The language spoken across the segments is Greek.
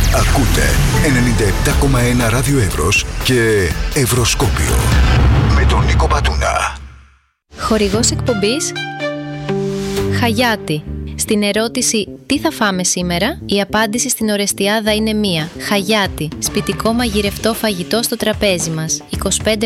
Ακούτε 97,1 ράδιο Εύρος και Ευρωσκόπιο με τον Νίκο Πατούνα. Χορηγός εκπομπής Χαγιάτι. Στην ερώτηση «Τι θα φάμε σήμερα?», η απάντηση στην Ορεστιάδα είναι μία. Χαγιάτι. Σπιτικό μαγειρευτό φαγητό στο τραπέζι μας. 2552 0 225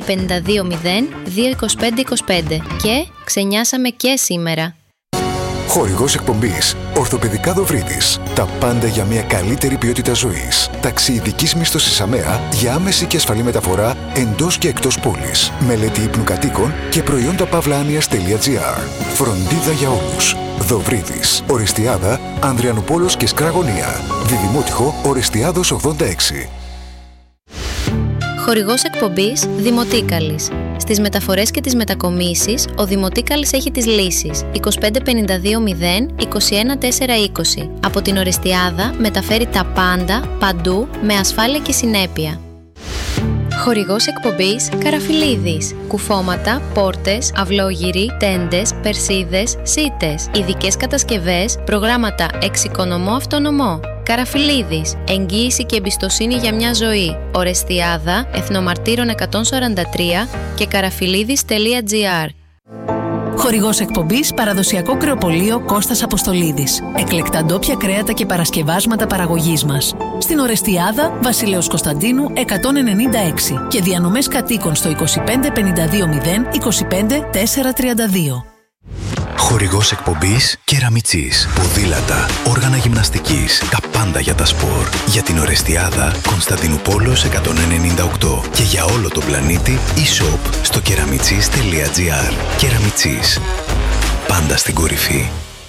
25. Και ξενιάσαμε και σήμερα. Χορηγός εκπομπής Ορθοπαιδικά Δοβρίδης. Τα πάντα για μια καλύτερη ποιότητα ζωής. Ταξιειδικής μίσθωσης ΑΜΕΑ για άμεση και ασφαλή μεταφορά εντός και εκτός πόλης. Μελέτη ύπνου κατοίκων και προϊόντα pavlanias.gr. Φροντίδα για όλους. Δοβρίδης. Ορεστιάδα, Ανδριανουπόλος και Σκραγωνία. Διδημότυχο Ορεστιάδος 86. Χορηγός εκπομπής Δημοτίκαλης. Στις μεταφορές και τις μετακομίσεις, ο Δημοτίκαλης έχει τις λύσεις. 2552 0 21 4 20. Από την Ορεστιάδα μεταφέρει τα πάντα, παντού, με ασφάλεια και συνέπεια. Χορηγός εκπομπής Καραφιλίδης. Κουφώματα, πόρτες, αυλόγυροι, τέντες, περσίδες, σίτες. Ειδικές κατασκευές, προγράμματα εξοικονομώ αυτονομώ. Καραφιλίδης. Εγγύηση και εμπιστοσύνη για μια ζωή. Ορεστιάδα, Εθνομαρτύρων 143 και καραφιλίδης.gr. Χορηγός εκπομπής Παραδοσιακό Κρεοπωλείο Κώστας Αποστολίδης. Εκλεκτά ντόπια κρέατα και παρασκευάσματα παραγωγής μας. Στην Ορεστιάδα, Βασιλέως Κωνσταντίνου 196 και διανομές κατοίκων στο 2552 0 25 432. Χορηγός εκπομπής Κεραμιτσής. Ποδήλατα, όργανα γυμναστικής, τα πάντα για τα σπορ. Για την Ορεστιάδα, Κωνσταντινούπολος 198 και για όλο τον πλανήτη e-shop στο keramichis.gr. Κεραμιτσής. Πάντα στην κορυφή.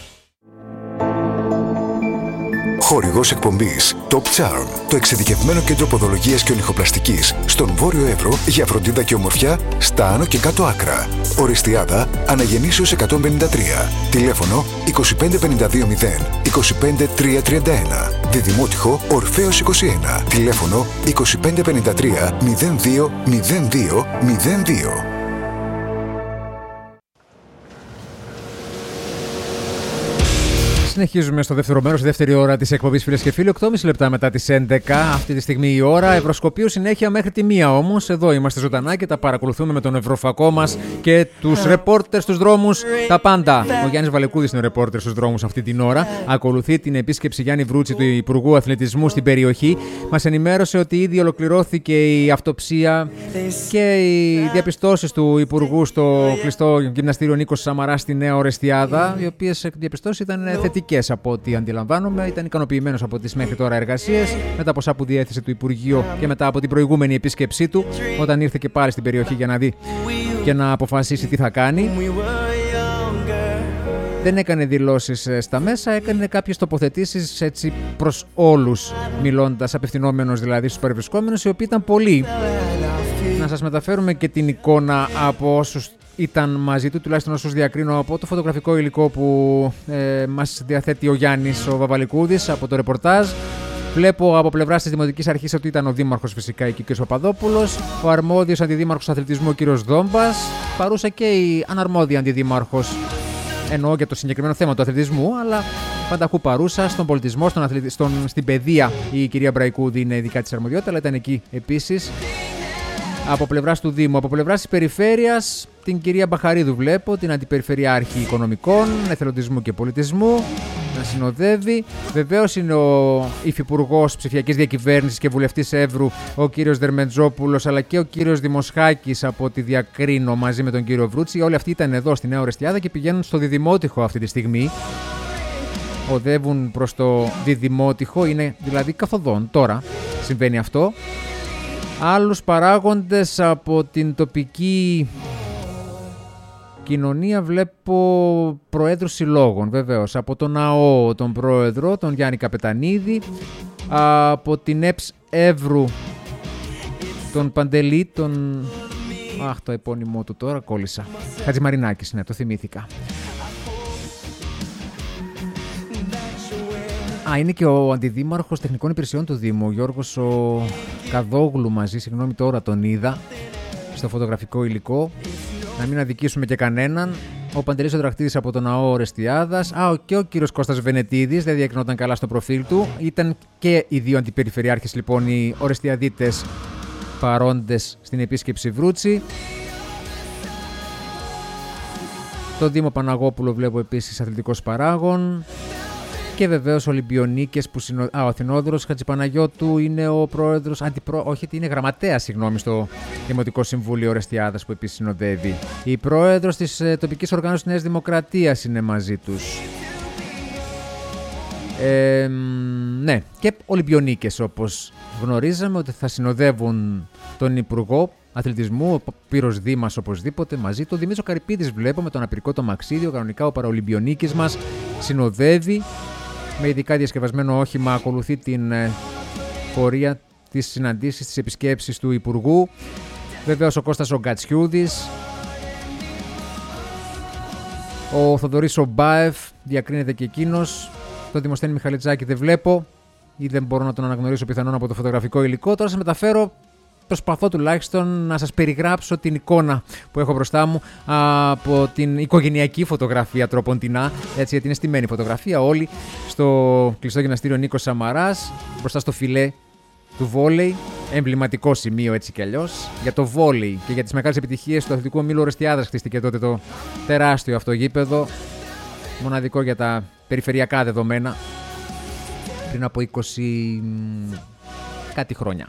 Χορηγός εκπομπής Top Charm, το εξειδικευμένο κέντρο ποδολογίας και ονυχοπλαστικής στον Βόρειο Εύρο για φροντίδα και ομορφιά στα άνω και κάτω άκρα. Ορεστιάδα, Αναγεννήσεως 153. Τηλέφωνο 2552 0 25 331. Διδημότυχο Ορφέως 21. Τηλέφωνο 2553 02 02 02. Συνεχίζουμε στο δεύτερο μέρος, στη δεύτερη ώρα της εκπομπής, φίλες και φίλοι. 8,5 λεπτά μετά τις 11, αυτή τη στιγμή η ώρα. Ευρωσκοπίου συνέχεια μέχρι τη 1 όμως. Εδώ είμαστε ζωντανά και τα παρακολουθούμε με τον Ευρωφακό μας και τους ρεπόρτερ στους δρόμους. Τα πάντα. Ο Γιάννης Βαλεκούδης είναι ο ρεπόρτερ στους δρόμους αυτή την ώρα. Ακολουθεί την επίσκεψη Γιάννη Βρούτση, του Υπουργού Αθλητισμού, στην περιοχή. Μας ενημέρωσε ότι ήδη ολοκληρώθηκε η αυτοψία και οι διαπιστώσεις του Υπουργού στο κλειστό γυμναστήριο Νίκος Σαμαρά στη Νέα Ορεστιάδα, οι οποίες διαπιστώσεις ήταν θετικές. Από ό,τι αντιλαμβάνομαι, ήταν ικανοποιημένος από τις μέχρι τώρα εργασίες, με τα ποσά που διέθεσε το Υπουργείο και μετά από την προηγούμενη επίσκεψή του, όταν ήρθε και πάλι στην περιοχή για να δει και να αποφασίσει τι θα κάνει. Δεν έκανε δηλώσεις στα μέσα, έκανε κάποιες τοποθετήσεις έτσι προς όλους, μιλώντας, απευθυνόμενος δηλαδή στους παρευρισκόμενους, οι οποίοι ήταν πολλοί. Να σας μεταφέρουμε και την εικόνα από όσους ήταν μαζί του, τουλάχιστον όσους διακρίνω από το φωτογραφικό υλικό που μας διαθέτει ο Γιάννης ο Βαβαλικούδης από το ρεπορτάζ. Βλέπω από πλευράς της Δημοτικής Αρχής ότι ήταν ο Δήμαρχος φυσικά εκεί, κ. Παπαδόπουλος, ο αρμόδιος αντιδήμαρχος αθλητισμού, κ. Δόμπας, παρούσα και η αναρμόδια αντιδήμαρχος, εννοώ για το συγκεκριμένο θέμα του αθλητισμού, αλλά πανταχού παρούσα, στον πολιτισμό, στην παιδεία η κυρία Μπραϊκούδη είναι ειδικά της αρμοδιότητα, αλλά ήταν εκεί επίσης. Από πλευράς του Δήμου, από πλευράς της Περιφέρειας, την κυρία Μπαχαρίδου βλέπω, την Αντιπεριφερειάρχη Οικονομικών, Εθελοντισμού και Πολιτισμού, να συνοδεύει. Βεβαίως είναι ο Υφυπουργός Ψηφιακής Διακυβέρνησης και Βουλευτής Εύρου, ο κύριος Δερμεντζόπουλος, αλλά και ο κύριος Δημοσχάκης, από τη διακρίνω, μαζί με τον κύριο Βρούτση. Όλοι αυτοί ήταν εδώ στη Νέα Ορεστιάδα και πηγαίνουν στο Διδημότυχο αυτή τη στιγμή. Οδεύουν προς το Διδημότυχο, είναι δηλαδή καθοδόν. Τώρα συμβαίνει αυτό. Άλλους παράγοντες από την τοπική κοινωνία βλέπω προέδρους συλλόγων, βεβαίως. Από τον ΑΟ, τον πρόεδρο, τον Γιάννη Καπετανίδη. Από την ΕΠΣ Εύρου, τον Παντελή, τον... Αχ, το επώνυμό του τώρα κόλλησα. Χατζημαρινάκης, ναι, το θυμήθηκα. Είναι και ο Αντιδήμαρχος Τεχνικών Υπηρεσιών του Δήμου, ο Γιώργος ο Καδόγλου μαζί, συγγνώμη τώρα τον είδα στο φωτογραφικό υλικό. Να μην αδικήσουμε και κανέναν. Ο Παντελής ο Δραχτίδης από το ναό Ορεστιάδας. Και ο κύριος Κώστας Βενετίδης, δεν διακρινόταν καλά στο προφίλ του. Ήταν και οι δύο αντιπεριφερειάρχες λοιπόν, οι Ορεστιαδίτες, παρόντες στην επίσκεψη Βρούτσι. Το Δήμο Παναγόπουλο βλέπω επίσης αθλητικός παράγων. Και βεβαίως Ολυμπιονίκες που ο Αθηνόδωρος Χατζηπαναγιώτου είναι ο πρόεδρος, είναι γραμματέας, στο Δημοτικό Συμβούλιο Ορεστιάδας που επίσης συνοδεύει. Η πρόεδρος της τοπικής οργάνωσης Νέας Δημοκρατίας είναι μαζί τους. Ναι, και Ολυμπιονίκες όπως γνωρίζαμε ότι θα συνοδεύουν τον Υπουργό Αθλητισμού, ο Πύρος Δήμας οπωσδήποτε μαζί του. Ο Δημήτρης Καρυπίδης βλέπω με τον απειρικό το Μαξίδιο, κανονικά ο παραολυμπιονίκης μας συνοδεύει. Με ειδικά διασκευασμένο όχημα ακολουθεί την πορεία της συναντήσεις, της επισκέψης του Υπουργού. Βεβαίως ο Κώστας ο Γκατσιούδης. Ο Θοδωρής ο Μπάεφ διακρίνεται και εκείνος. Τον Δημοσθένη Μιχαλιτζάκη δεν βλέπω ή δεν μπορώ να τον αναγνωρίσω πιθανόν από το φωτογραφικό υλικό. Τώρα σας μεταφέρω, προσπαθώ τουλάχιστον να σας περιγράψω την εικόνα που έχω μπροστά μου από την οικογενειακή φωτογραφία τροποντινά, έτσι, γιατί είναι στημένη φωτογραφία όλοι στο κλειστό γυμναστήριο Νίκος Σαμαράς, μπροστά στο φιλέ του βόλεϊ, εμβληματικό σημείο έτσι κι αλλιώς. Για το βόλεϊ και για τις μεγάλες επιτυχίες του αθλητικού ομίλου Ορεστιάδας χτίστηκε τότε το τεράστιο αυτό γήπεδο, μοναδικό για τα περιφερειακά δεδομένα, πριν από 20 κάτι χρόνια.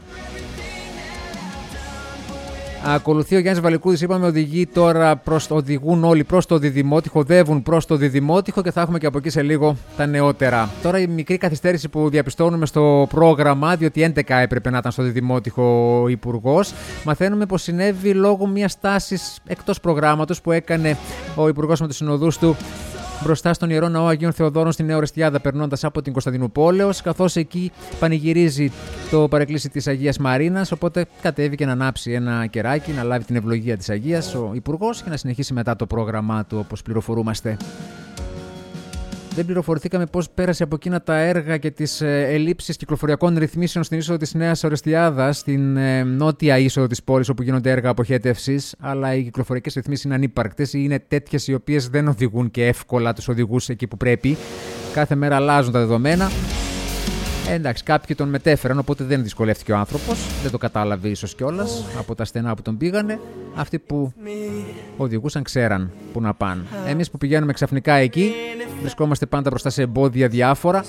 Ακολουθεί ο Γιάννης Βαλικούδης, είπαμε, οδηγούν όλοι προς το Διδημότυχο, οδεύουν προς το Διδημότυχο και θα έχουμε και από εκεί σε λίγο τα νεότερα. Τώρα η μικρή καθυστέρηση που διαπιστώνουμε στο πρόγραμμα, διότι 11 έπρεπε να ήταν στο Διδημότυχο ο Υπουργός, μαθαίνουμε πως συνέβη λόγω μιας τάσης εκτός προγράμματος που έκανε ο Υπουργός με τους συνοδούς του μπροστά στον Ιερό Ναό Αγίων Θεοδόρων στην Νέα Ορεστιάδα, περνώντας από την Κωνσταντινούπολεως, καθώς εκεί πανηγυρίζει το παρεκκλήσι της Αγίας Μαρίνας. Οπότε κατέβηκε να ανάψει ένα κεράκι, να λάβει την ευλογία της Αγίας ο Υπουργός και να συνεχίσει μετά το πρόγραμμά του, όπως πληροφορούμαστε. Δεν πληροφορηθήκαμε πώς πέρασε από εκείνα τα έργα και τις ελλείψεις κυκλοφοριακών ρυθμίσεων στην είσοδο της Νέας Ορεστιάδας, στην νότια είσοδο της πόλης, όπου γίνονται έργα αποχέτευσης. Αλλά οι κυκλοφοριακές ρυθμίσεις είναι ανύπαρκτες ή είναι τέτοιες οι οποίες δεν οδηγούν και εύκολα τους οδηγούς εκεί που πρέπει. Κάθε μέρα αλλάζουν τα δεδομένα. Εντάξει, κάποιοι τον μετέφεραν, οπότε δεν δυσκολεύτηκε ο άνθρωπος. Δεν το κατάλαβε ίσως κιόλας από τα στενά που τον πήγανε. Αυτοί που οδηγούσαν ξέραν που να πάνε. Εμείς που πηγαίνουμε ξαφνικά εκεί, βρισκόμαστε πάντα μπροστά σε εμπόδια διάφορα.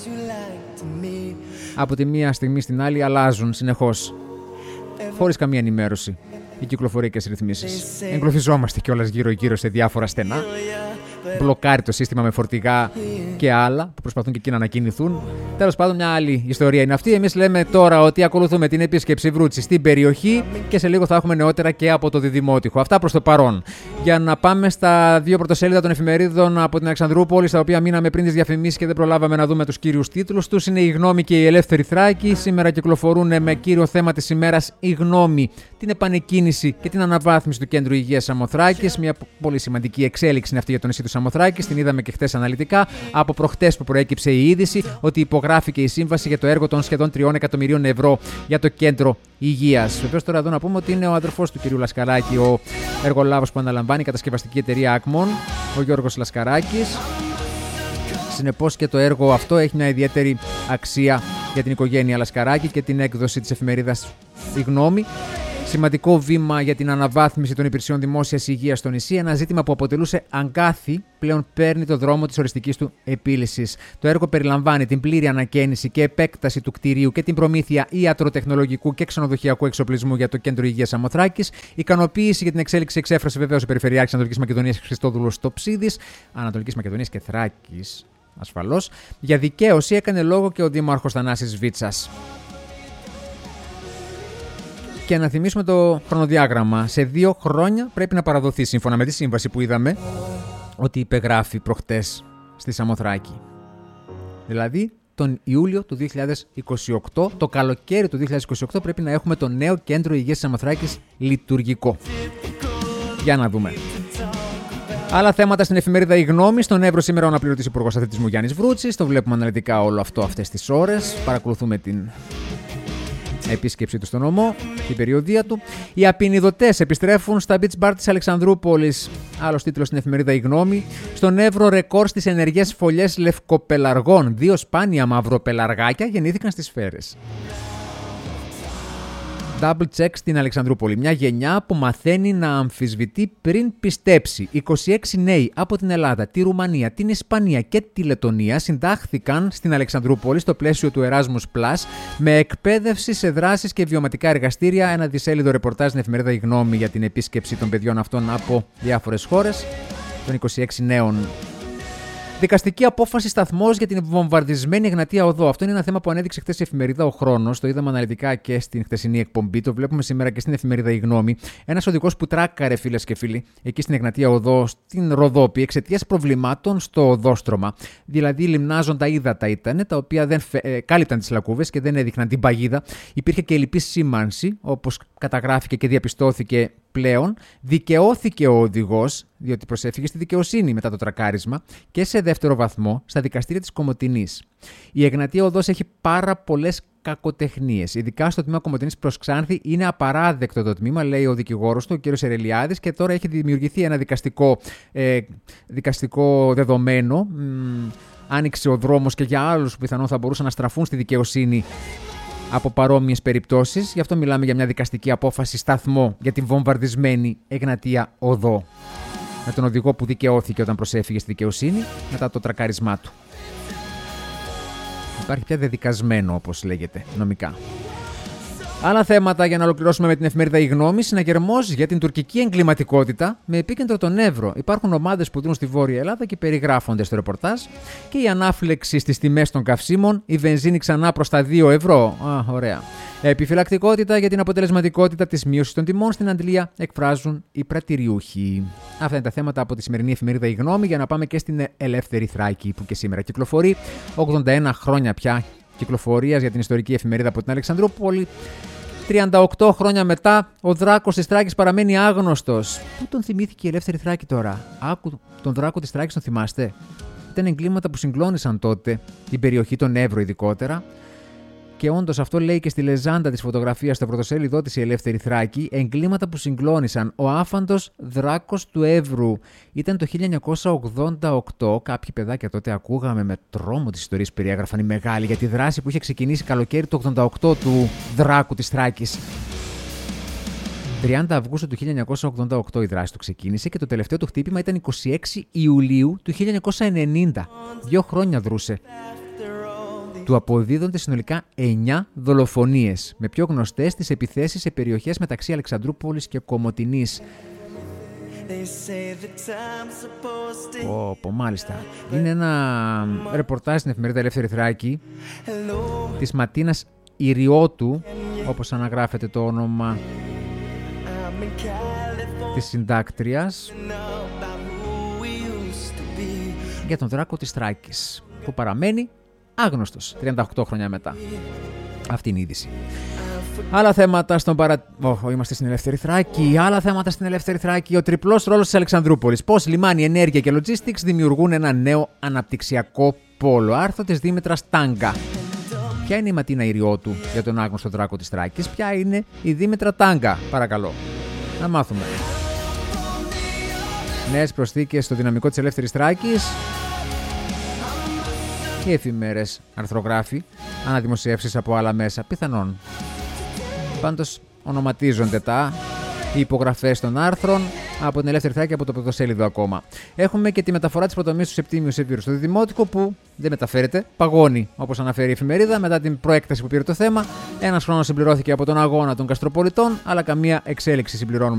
Από τη μία στιγμή στην άλλη αλλάζουν συνεχώς, χωρίς καμία ενημέρωση, οι κυκλοφοριακές ρυθμίσεις. Εγκλωβιζόμαστε κιόλας γύρω-γύρω σε διάφορα στενά. Μπλοκάρει το σύστημα με φορτηγά και άλλα που προσπαθούν και εκείνα να κινηθούν. Τέλος πάντων, μια άλλη ιστορία είναι αυτή. Εμείς λέμε τώρα ότι ακολουθούμε την επίσκεψη Βρούτσι στην περιοχή και σε λίγο θα έχουμε νεότερα και από το Διδημότυχο. Αυτά προς το παρόν. Για να πάμε στα δύο πρωτοσέλιδα των εφημερίδων από την Αλεξανδρούπολη, στα οποία μείναμε πριν τις διαφημίσεις και δεν προλάβαμε να δούμε τους κύριους τίτλους τους. Είναι η Γνώμη και η Ελεύθερη Θράκη. Σήμερα κυκλοφορούν με κύριο θέμα της ημέρας η Γνώμη, την επανεκκίνηση και την αναβάθμιση του Κέντρου Υγείας Σαμοθράκης. Μια πολύ σημαντική εξέλιξη είναι αυτή για το νησί του Σαμοθράκης. Την είδαμε και χθες αναλυτικά. Από προχτές που προέκυψε η είδηση ότι υπογράφηκε η σύμβαση για το έργο των σχεδόν 3 εκατομμυρίων ευρώ για το Κέντρο Υγείας. Βεβαίως, τώρα εδώ να πούμε ότι είναι ο αδερφός του κ. Λασκαράκη, ο εργολάβος που αναλαμβάνει η κατασκευαστική εταιρεία Ακμών, ο Γιώργος Λασκαράκης. Συνεπώς και το έργο αυτό έχει μια ιδιαίτερη αξία για την οικογένεια Λασκαράκη και την έκδοση της εφημερίδας Η Γνώμη. Σημαντικό βήμα για την αναβάθμιση των υπηρεσιών δημόσιας υγείας στο νησί. Ένα ζήτημα που αποτελούσε αγκάθι, πλέον παίρνει το δρόμο της οριστικής του επίλυσης. Το έργο περιλαμβάνει την πλήρη ανακαίνιση και επέκταση του κτηρίου και την προμήθεια ιατροτεχνολογικού και ξενοδοχειακού εξοπλισμού για το Κέντρο Υγείας Σαμοθράκης. Ικανοποίηση για την εξέλιξη εξέφρασε βεβαίως ο Περιφερειάρχης Ανατολικής Μακεδονίας Χριστόδουλος Τοψίδης, Ανατολικής Μακεδονίας και Θράκης ασφαλώς. Για δικαίωση έκανε λόγο και ο Δήμαρχος Θανάσης Βίτσας. Και να θυμίσουμε το χρονοδιάγραμμα. Σε 2 χρόνια πρέπει να παραδοθεί, σύμφωνα με τη σύμβαση που είδαμε ότι υπεγράφει προχτές στη Σαμοθράκη. Δηλαδή τον Ιούλιο του 2028, το καλοκαίρι του 2028 πρέπει να έχουμε το νέο Κέντρο Υγείας της Σαμοθράκης λειτουργικό. Για να δούμε. Άλλα θέματα στην εφημερίδα Η Γνώμη. Στον Εύρο σήμερα ο αναπληρωτής Υπουργός Αθλητισμού Γιάννης Βρούτσης. Το βλέπουμε αναλυτικά όλο αυτό αυτές τις ώρες. Παρακολουθούμε την επίσκεψή του στον νομό, την περιοδία του. Οι απεινιδωτές επιστρέφουν στα beach bar της Αλεξανδρούπολης. Άλλος τίτλος στην εφημερίδα Η Γνώμη. Στον Εύρο ρεκόρ στις ενεργές φωλιές λευκοπελαργών. 2 σπάνια μαυροπελαργάκια γεννήθηκαν στις Σφαίρες. Double check στην Αλεξανδρούπολη. Μια γενιά που μαθαίνει να αμφισβητεί πριν πιστέψει. 26 νέοι από την Ελλάδα, τη Ρουμανία, την Ισπανία και τη Λετονία συντάχθηκαν στην Αλεξανδρούπολη στο πλαίσιο του Erasmus Plus με εκπαίδευση σε δράσεις και βιωματικά εργαστήρια. Ένα δισέλιδο ρεπορτάζ στην εφημερίδα Η Γνώμη για την επίσκεψη των παιδιών αυτών από διάφορες χώρες, των 26 νέων. Δικαστική απόφαση σταθμός για την βομβαρδισμένη Εγνατία Οδό. Αυτό είναι ένα θέμα που ανέδειξε χθες η εφημερίδα Ο Χρόνος. Το είδαμε αναλυτικά και στην χθεσινή εκπομπή. Το βλέπουμε σήμερα και στην εφημερίδα Η Γνώμη. Ένας οδηγός που τράκαρε, φίλες και φίλοι, εκεί στην Εγνατία Οδό, στην Ροδόπη, εξαιτίας προβλημάτων στο οδόστρωμα. Δηλαδή, λιμνάζοντα ύδατα ήταν, τα οποία δεν κάλυπταν τις λακκούβες και δεν έδειχναν την παγίδα. Υπήρχε και λυπή σήμανση, όπως καταγράφηκε και διαπιστώθηκε πλέον. Δικαιώθηκε ο οδηγός, διότι προσέφυγε στη δικαιοσύνη μετά το τρακάρισμα και σε δεύτερο βαθμό στα δικαστήρια της Κομοτηνής. Η Εγνατία Οδός έχει πάρα πολλές κακοτεχνίες. Ειδικά στο τμήμα Κομοτηνής προς Ξάνθη είναι απαράδεκτο το τμήμα, λέει ο δικηγόρος του, ο κ. Ερελιάδης, και τώρα έχει δημιουργηθεί ένα δικαστικό δεδομένο. Άνοιξε ο δρόμος και για άλλους που πιθανόν θα μπορούσαν να στραφούν στη δικαιοσύνη από παρόμοιες περιπτώσεις. Γι' αυτό μιλάμε για μια δικαστική απόφαση σταθμό για την βομβαρδισμένη Εγνατία Οδό. Με τον οδηγό που δικαιώθηκε όταν προσέφυγε στη δικαιοσύνη μετά το τρακάρισμά του. Υπάρχει πια δεδικασμένο, όπως λέγεται νομικά. Άλλα θέματα για να ολοκληρώσουμε με την εφημερίδα Η Γνώμη. Συναγερμός για την τουρκική εγκληματικότητα με επίκεντρο τον Εύρο. Υπάρχουν ομάδες που δρούν στη Βόρεια Ελλάδα και περιγράφονται στο ρεπορτάζ. Και η ανάφλεξη στις τιμές των καυσίμων. Η βενζίνη ξανά προς τα 2 ευρώ. Ωραία. Επιφυλακτικότητα για την αποτελεσματικότητα της μείωσης των τιμών στην Αντλία εκφράζουν οι πρατηριούχοι. Αυτά είναι τα θέματα από τη σημερινή εφημερίδα Η Γνώμη. Για να πάμε και στην Ελεύθερη Θράκη που και σήμερα κυκλοφορεί. 81 χρόνια πια κυκλοφορίας για την ιστορική εφημερίδα από την Αλεξανδρούπολη. 38 χρόνια μετά, ο Δράκος της Θράκης παραμένει άγνωστος. Πού τον θυμήθηκε η Ελεύθερη Θράκη τώρα? Άκου, τον Δράκο της Θράκης τον θυμάστε? Ήταν εγκλήματα που συγκλώνησαν τότε την περιοχή, τον Εύρο ειδικότερα. Και όντως αυτό λέει και στη λεζάντα της φωτογραφίας στο πρωτοσέλιδό της η Ελεύθερη Θράκη, εγκλήματα που συγκλώνησαν. Ο άφαντος Δράκος του Εύρου. Ήταν το 1988. Κάποιοι παιδάκια τότε ακούγαμε με τρόμο τις ιστορίες που περιέγραφαν οι μεγάλοι για τη δράση που είχε ξεκινήσει καλοκαίρι του 88 του Δράκου της Θράκης. 30 Αυγούστου του 1988 η δράση του ξεκίνησε και το τελευταίο του χτύπημα ήταν 26 Ιουλίου του 1990. 2 χρόνια δρούσε. Του αποδίδονται συνολικά 9 δολοφονίες, με πιο γνωστές τις επιθέσεις σε περιοχές μεταξύ Αλεξανδρούπολης και Κομοτηνής. Μάλιστα. Είναι ένα ρεπορτάζ στην εφημερίδα Ελεύθερη Θράκη της Ματίνας Ιριώτου, όπως αναγράφεται το όνομα της συντάκτριας, για τον Δράκο της Θράκης, που παραμένει άγνωστος 38 χρόνια μετά. Αυτή είναι η είδηση. Άλλα θέματα στον είμαστε στην Ελεύθερη Θράκη. Άλλα θέματα στην Ελεύθερη Θράκη. Ο τριπλός ρόλος της Αλεξανδρούπολης. Πώς λιμάνι, ενέργεια και logistics δημιουργούν ένα νέο αναπτυξιακό πόλο. Άρθρο της Δήμητρας Τάγκα. Ποια είναι η Ματίνα Ιριώτου για τον άγνωστο Δράκο της Θράκης? Ποια είναι η Δήμητρα Τάγκα? Παρακαλώ. Να μάθουμε. Νέες προσθήκες στο δυναμικό της Ελεύθερης Θράκης. Και εφημέρες αρθρογράφοι, αναδημοσιεύσεις από άλλα μέσα, πιθανόν. Πάντως ονοματίζονται οι υπογραφές των άρθρων από την Ελεύθερη Θράκη από το πρωτοσέλιδο ακόμα. Έχουμε και τη μεταφορά της πρωτομίας του Σεπτήμιου Σεβίρου στο Δημότικο που δεν μεταφέρεται, παγώνει όπως αναφέρει η εφημερίδα μετά την προέκταση που πήρε το θέμα. Ένας χρόνος συμπληρώθηκε από τον αγώνα των Καστροπολιτών, αλλά καμία εξέλιξη συμπληρώνουμε